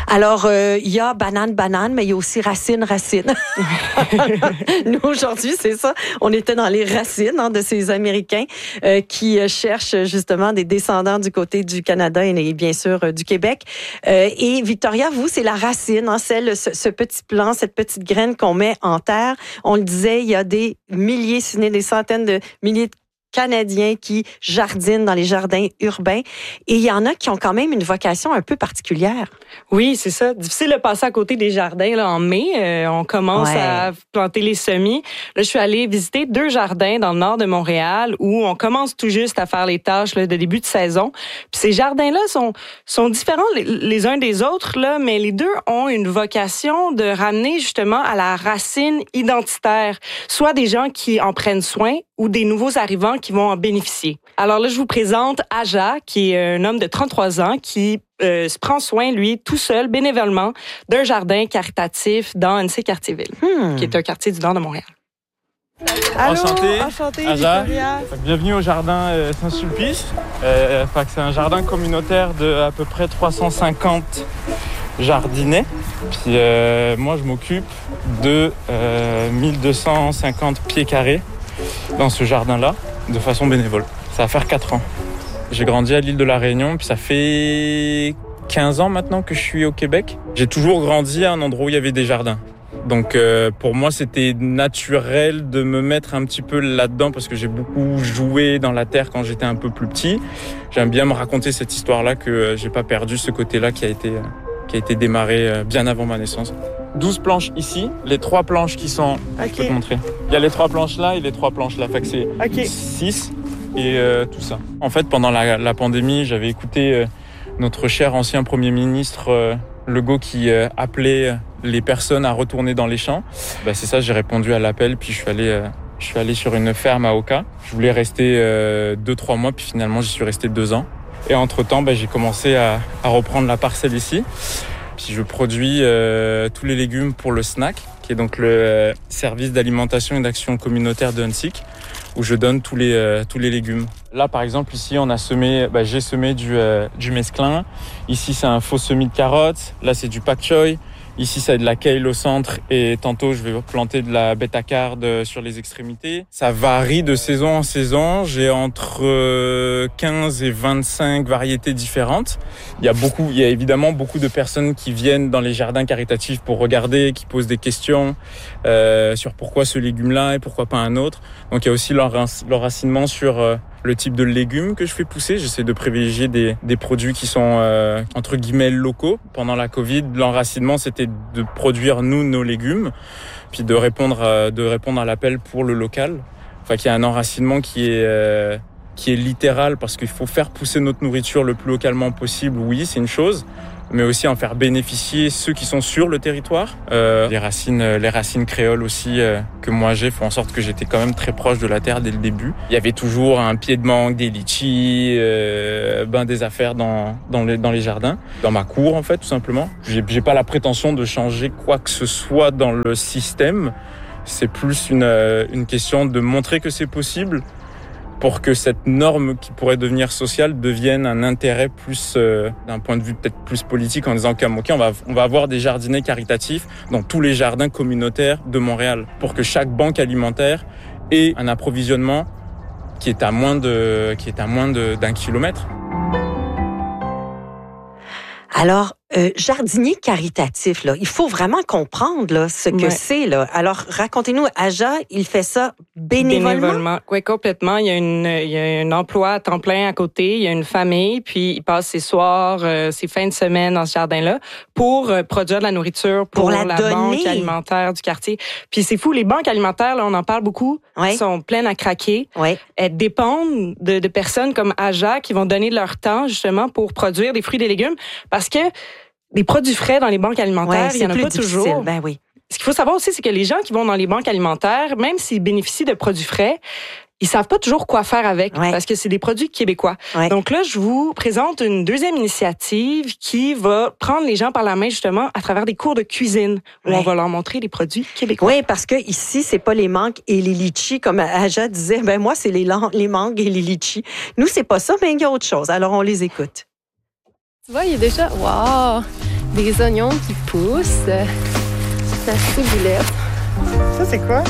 Alors, il y a banane, mais il y a aussi racine. Nous, aujourd'hui, c'est ça. On était dans les racines de ces Américains qui cherchent justement des descendants du côté du Canada et bien sûr du Québec. Et Victoria, vous, c'est la racine, ce petit plant, cette petite graine qu'on met en terre. On le disait, il y a des milliers, si ce n'est des centaines de milliers de Canadiens qui jardinent dans les jardins urbains. Et il y en a qui ont quand même une vocation un peu particulière. Oui, c'est ça. Difficile de passer à côté des jardins là, en mai. On commence à planter les semis. Là, je suis allée visiter 2 jardins dans le nord de Montréal où on commence tout juste à faire les tâches là, de début de saison. Puis ces jardins-là sont différents les uns des autres, là, mais les deux ont une vocation de ramener justement à la racine identitaire, soit des gens qui en prennent soin ou des nouveaux arrivants qui vont en bénéficier. Alors là, je vous présente Aja, qui est un homme de 33 ans qui se prend soin, lui, tout seul, bénévolement, d'un jardin caritatif dans Annecy-Cartierville, qui est un quartier du nord de Montréal. Allô, enchanté Aja. Bienvenue au jardin Saint-Sulpice. C'est un jardin communautaire de à peu près 350 jardinets. Puis moi, je m'occupe de 1250 pieds carrés dans ce jardin-là, de façon bénévole. Ça va faire 4 ans. J'ai grandi à l'île de la Réunion, puis ça fait 15 ans maintenant que je suis au Québec. J'ai toujours grandi à un endroit où il y avait des jardins. Donc pour moi, c'était naturel de me mettre un petit peu là-dedans parce que j'ai beaucoup joué dans la terre quand j'étais un peu plus petit. J'aime bien me raconter cette histoire-là que j'ai pas perdu ce côté-là qui a été démarré bien avant ma naissance. 12 planches ici, les 3 planches qui sont... Je peux te montrer. Il y a les 3 planches là et les 3 planches là. Fait que c'est 6 et tout ça. En fait, pendant la pandémie, j'avais écouté notre cher ancien Premier ministre Legault qui appelait les personnes à retourner dans les champs. C'est ça, j'ai répondu à l'appel, puis je suis allé sur une ferme à Oka. Je voulais rester 2-3 mois, puis finalement, j'y suis resté 2 ans. Et entre-temps, j'ai commencé à reprendre la parcelle ici. Puis je produis tous les légumes pour le SNAC, qui est donc le service d'alimentation et d'action communautaire de Huntsic, où je donne tous les légumes. Là, par exemple, ici, on a semé, j'ai semé du mesclun. Ici, c'est un faux semis de carottes. Là, c'est du pak choy. Ici, c'est de la kale au centre et tantôt, je vais planter de la bêta-carde sur les extrémités. Ça varie de saison en saison. J'ai entre 15 et 25 variétés différentes. Il y a évidemment beaucoup de personnes qui viennent dans les jardins caritatifs pour regarder, qui posent des questions sur pourquoi ce légume-là et pourquoi pas un autre. Donc, il y a aussi l'enracinement sur le type de légumes que je fais pousser. J'essaie de privilégier des produits qui sont entre guillemets locaux. Pendant la Covid, l'enracinement, c'était de produire nos légumes, puis de répondre à l'appel pour le local. Enfin, qu'il y a un enracinement qui est littéral parce qu'il faut faire pousser notre nourriture le plus localement possible. Oui, c'est une chose, mais aussi en faire bénéficier ceux qui sont sur le territoire. Les racines créoles aussi que moi j'ai font en sorte que j'étais quand même très proche de la terre dès le début. Il y avait toujours un pied de mangue, des litchis, des affaires dans les jardins, dans ma cour en fait tout simplement. J'ai pas la prétention de changer quoi que ce soit dans le système. C'est plus une question de montrer que c'est possible, pour que cette norme qui pourrait devenir sociale devienne un intérêt plus d'un point de vue peut-être plus politique, en disant OK, on va avoir des jardinets caritatifs dans tous les jardins communautaires de Montréal pour que chaque banque alimentaire ait un approvisionnement qui est à moins d'un kilomètre. Alors, jardinier caritatif, là, il faut vraiment comprendre là, ce que c'est. Là. Alors, racontez-nous, Aja, il fait ça bénévolement? Oui, complètement. Il y a un emploi à temps plein à côté, il y a une famille, puis il passe ses soirs, ses fins de semaine dans ce jardin-là pour produire de la nourriture pour la banque alimentaire du quartier. Puis c'est fou, les banques alimentaires, là, on en parle beaucoup, sont pleines à craquer. Elles dépendent de personnes comme Aja qui vont donner de leur temps justement pour produire des fruits et des légumes, parce que les produits frais dans les banques alimentaires, il y en a pas toujours. Ben oui. Ce qu'il faut savoir aussi, c'est que les gens qui vont dans les banques alimentaires, même s'ils bénéficient de produits frais, ils savent pas toujours quoi faire avec, parce que c'est des produits québécois. Donc là, je vous présente une deuxième initiative qui va prendre les gens par la main, justement, à travers des cours de cuisine, où on va leur montrer les produits québécois. Oui, parce que ici, c'est pas les mangues et les litchis, comme Aja disait. Ben moi, c'est les mangues et les litchis. Nous, c'est pas ça, mais il y a autre chose. Alors, on les écoute. Tu vois, il est déjà... Wow! des oignons qui poussent, la ciboulette. Ça, c'est quoi?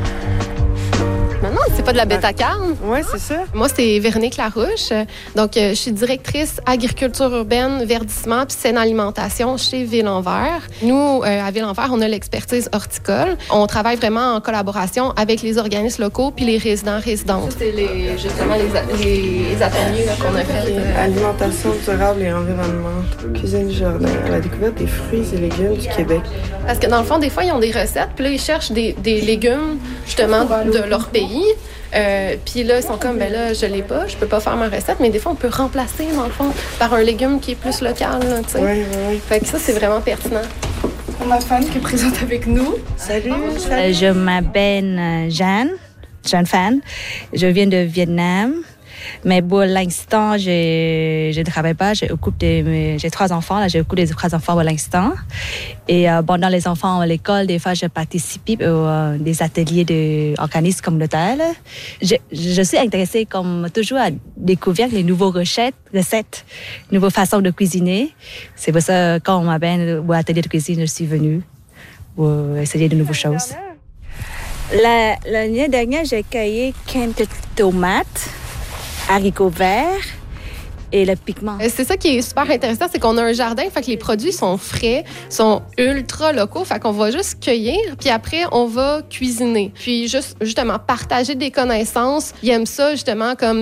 Non, c'est pas de la bêta-carne. Oui, c'est ça. Moi, c'est Véronique Larouche. Donc, je suis directrice agriculture urbaine, verdissement puis saine alimentation chez Ville en Vert. Nous, à Ville en Vert, on a l'expertise horticole. On travaille vraiment en collaboration avec les organismes locaux puis les résidents-résidentes. C'est justement les ateliers là, qu'on a fait. Alimentation durable et environnement. Cuisine du jardin. À la découverte des fruits et légumes du Québec. Parce que dans le fond, des fois, ils ont des recettes, puis là, ils cherchent des légumes, justement, de leur pays. Puis là, ils sont comme, ben là, je l'ai pas, je peux pas faire ma recette, mais des fois, on peut remplacer, dans le fond, par un légume qui est plus local, tu sais. Oui. Fait que ça, c'est vraiment pertinent. On a Fan qui est présente avec nous. Salut. Je m'appelle Jeanne Fan. Je viens de Vietnam. Mais pour l'instant, je ne travaille pas. J'ai 3 enfants. Là, j'ai beaucoup de 3 enfants pour l'instant. Et pendant les enfants à l'école, des fois, je participe à des ateliers d'organismes communautaires. Je suis intéressée, comme toujours, à découvrir les nouvelles recettes, nouvelles façons de cuisiner. C'est pour ça, quand on m'appelle au atelier de cuisine, je suis venue pour essayer de nouvelles choses. L'année dernière, j'ai cueilli quelques tomates, haricots verts et le pigment. C'est ça qui est super intéressant, c'est qu'on a un jardin, fait que les produits sont frais, sont ultra locaux, fait qu'on va juste cueillir, puis après, on va cuisiner. Puis justement, partager des connaissances. Ils aiment ça, justement, comme...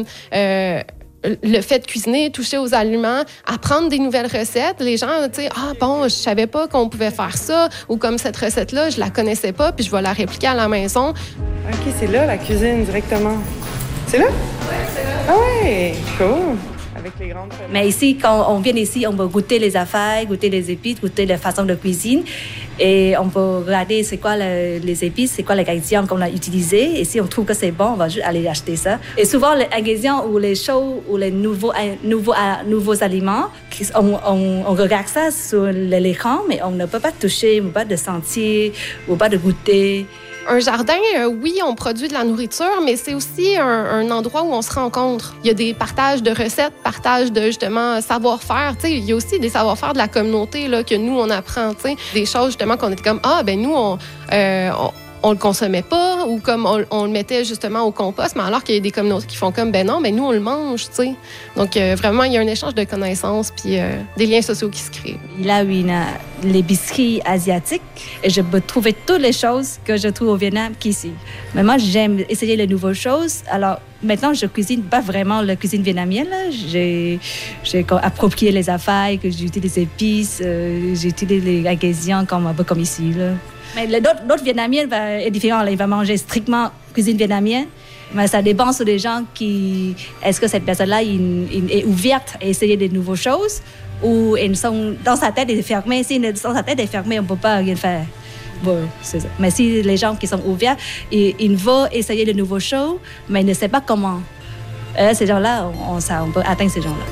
le fait de cuisiner, toucher aux aliments, apprendre des nouvelles recettes. Les gens, tu sais, je savais pas qu'on pouvait faire ça, ou comme cette recette-là, je la connaissais pas, puis je vais la répliquer à la maison. OK, c'est là, la cuisine, directement. C'est là? Oui, c'est là. Ah ouais, cool. Avec les grandes fenêtres. Mais ici, quand on vient ici, on peut goûter les affaires, goûter les épices, goûter la façon de cuisine. Et on peut regarder c'est quoi les épices, c'est quoi les ingrédients qu'on a utilisés. Et si on trouve que c'est bon, on va juste aller acheter ça. Et souvent, les ingrédients ou les choses ou les nouveaux aliments, on regarde ça sur l'écran, mais on ne peut pas toucher, on ne peut pas de sentir, on ne peut pas de goûter. Un jardin, oui, on produit de la nourriture, mais c'est aussi un endroit où on se rencontre. Il y a des partages de recettes, partages de, justement, savoir-faire. Tu sais, il y a aussi des savoir-faire de la communauté là, que nous, on apprend. Tu sais, des choses, justement, qu'on était comme, nous, on le consommait pas, ou comme on le mettait justement au compost, mais alors qu'il y a des communautés qui font comme, non, mais nous, on le mange, tu sais. Donc, vraiment, il y a un échange de connaissances, puis des liens sociaux qui se créent. Il y a l'épicerie asiatique, et je peux trouver toutes les choses que je trouve au Vietnam qu'ici. Mais moi, j'aime essayer les nouvelles choses. Alors, maintenant, je cuisine pas vraiment la cuisine vietnamienne. Là. J'ai approprié les affaires, que j'utilise les épices, j'utilise les ingrédients un peu comme ici, là. Mais l'autre vietnamien est différent. Là. Il va manger strictement cuisine vietnamienne. Mais ça dépend sur les gens est-ce que cette personne-là est ouverte à essayer de nouvelles choses ou dans sa tête est fermée. Si dans sa tête est fermée, on ne peut pas rien faire. Bon, c'est ça. Mais si les gens qui sont ouverts, ils veulent essayer de nouvelles choses, mais ils ne savent pas comment. Ces gens-là, on peut atteindre ces gens-là.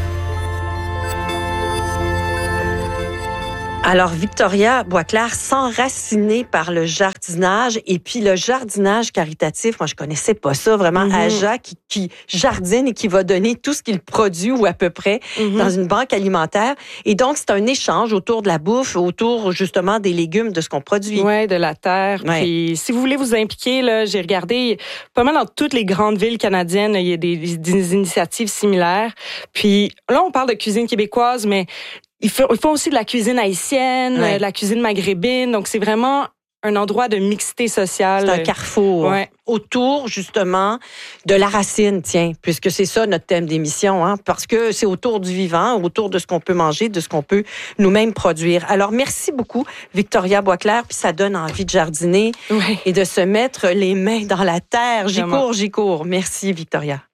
Alors, Victoria Boisclair, s'enraciner par le jardinage et puis le jardinage caritatif, moi, je connaissais pas ça, vraiment, Aja qui jardine et qui va donner tout ce qu'il produit ou à peu près dans une banque alimentaire. Et donc, c'est un échange autour de la bouffe, autour justement des légumes, de ce qu'on produit. Oui, de la terre. Ouais. Puis, si vous voulez vous impliquer, là, j'ai regardé pas mal dans toutes les grandes villes canadiennes, il y a des initiatives similaires. Puis là, on parle de cuisine québécoise, mais ils font aussi de la cuisine haïtienne, de la cuisine maghrébine. Donc, c'est vraiment un endroit de mixité sociale. C'est un carrefour autour, justement, de la racine, tiens, puisque c'est ça notre thème d'émission, hein, parce que c'est autour du vivant, autour de ce qu'on peut manger, de ce qu'on peut nous-mêmes produire. Alors, merci beaucoup, Victoria Boisclair, puis ça donne envie de jardiner et de se mettre les mains dans la terre. J'y cours. Merci, Victoria.